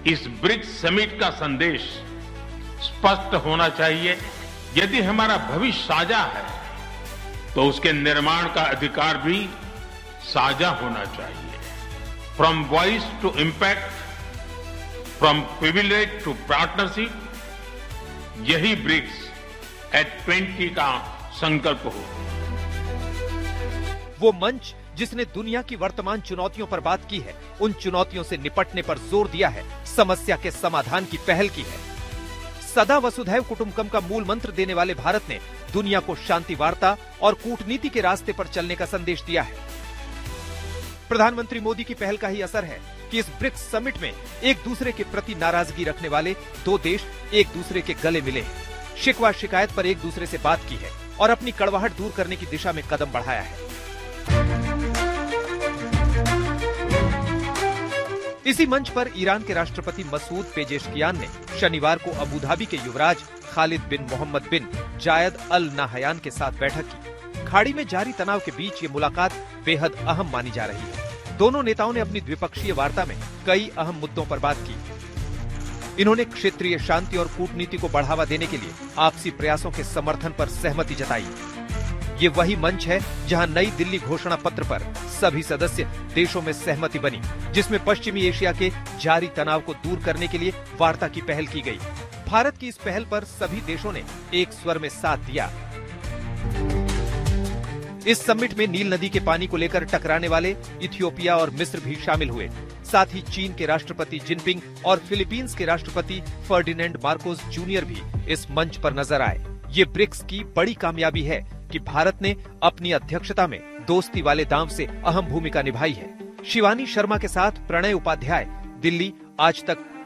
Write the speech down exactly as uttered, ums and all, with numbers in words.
इस BRICS summit का संदेश स्पष्ट होना चाहिए। यदि हमारा भविष्य साझा है तो उसके निर्माण का अधिकार भी साझा होना चाहिए। From voice to impact, from privilege to partnership, यही ब्रिक्स एट ट्वेंटी का संकल्प हो। वो मंच जिसने दुनिया की वर्तमान चुनौतियों पर बात की है, उन चुनौतियों से निपटने पर जोर दिया है, समस्या के समाधान की पहल की है। सदा वसुधैव कुटुंबकम का मूल मंत्र देने वाले भारत ने दुनिया को शांति वार्ता और कूटनीति के रास्ते पर चलने का संदेश दिया है। प्रधानमंत्री मोदी की पहल का ही असर है कि इस ब्रिक्स समिट में एक दूसरे के प्रति नाराजगी रखने वाले दो देश एक दूसरे के गले मिले हैं, शिकवा शिकायत पर एक दूसरे से बात की है और अपनी कड़वाहट दूर करने की दिशा में कदम बढ़ाया है। इसी मंच पर ईरान के राष्ट्रपति मसूद पेजेशकियान ने शनिवार को अबू धाबी के युवराज खालिद बिन मोहम्मद बिन जायद अल नाहयान के साथ बैठक की। खाड़ी में जारी तनाव के बीच ये मुलाकात बेहद अहम मानी जा रही है। दोनों नेताओं ने अपनी द्विपक्षीय वार्ता में कई अहम मुद्दों पर बात की। इन्होंने क्षेत्रीय शांति और कूटनीति को बढ़ावा देने के लिए आपसी प्रयासों के समर्थन पर सहमति जताई। ये वही मंच है जहां नई दिल्ली घोषणा पत्र पर सभी सदस्य देशों में सहमति बनी, जिसमें पश्चिमी एशिया के जारी तनाव को दूर करने के लिए वार्ता की पहल की गई। भारत की इस पहल पर सभी देशों ने एक स्वर में साथ दिया। इस समिट में नील नदी के पानी को लेकर टकराने वाले इथियोपिया और मिस्र भी शामिल हुए। साथ ही चीन के राष्ट्रपति जिनपिंग और फिलीपींस के राष्ट्रपति फर्डिनेंड मार्कोस जूनियर भी इस मंच पर नजर आए। ये ब्रिक्स की बड़ी कामयाबी है कि भारत ने अपनी अध्यक्षता में दोस्ती वाले दांव से अहम भूमिका निभाई है। शिवानी शर्मा के साथ प्रणय उपाध्याय, दिल्ली, आज तक।